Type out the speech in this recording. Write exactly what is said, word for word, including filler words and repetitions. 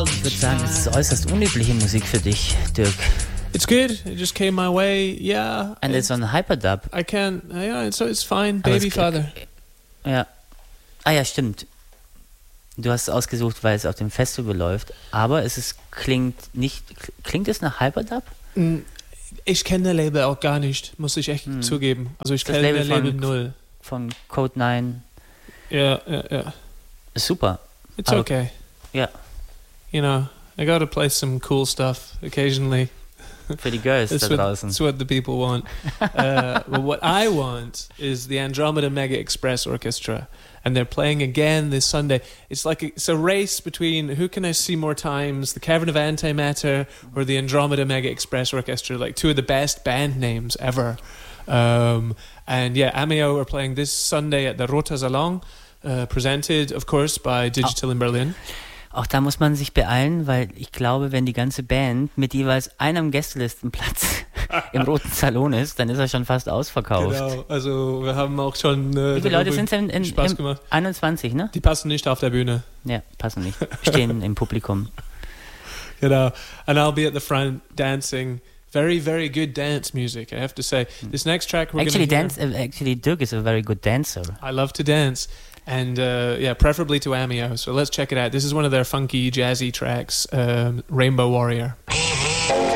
Ich würde sagen, das ist äußerst unübliche Musik für dich, Dirk. It's good. It just came my way. Yeah. And it's on Hyperdub. I can't. Yeah, it's it's fine. Aber Baby es- Father. Ja. Ah ja, stimmt. Du hast es ausgesucht, weil es auf dem Festival läuft. Aber es ist, klingt nicht... Klingt es nach Hyperdub? Mm, Ich kenne das Label auch gar nicht, muss ich echt Hm. zugeben. Also ich Das kenne Label das Label von- null. Von Code neun. Ja, ja, ja. Ist super. It's Aber- okay. Ja, You know, I gotta play some cool stuff occasionally. für die Girls da That's what, draußen. that's what the people want. uh, but what I want is the Andromeda Mega Express Orchestra. And they're playing again this Sunday. It's like a, it's a race between who can I see more times, the Cavern of Antimatter or the Andromeda Mega Express Orchestra, like two of the best band names ever. Um, and yeah, Amio are playing this Sunday at the Rota Salon, uh, presented, of course, by Digital in Berlin. Auch da muss man sich beeilen, weil ich glaube, wenn die ganze Band mit jeweils einem Gästelistenplatz im Roten Salon ist, dann ist er schon fast ausverkauft. Genau, also wir haben auch schon äh, Wie viele Leute sind es in, in, Spaß im gemacht. einundzwanzig, ne? Die passen nicht auf der Bühne. Ja, passen nicht. Stehen im Publikum. Genau. And I'll be at the front dancing. Very, very good dance music, I have to say. This next track we're Actually, gonna dance. Uh, actually, Dirk is a very good dancer. hear, I love to dance. And uh, yeah, preferably to Amio. So let's check it out. This is one of their funky, jazzy tracks, um, Rainbow Warrior.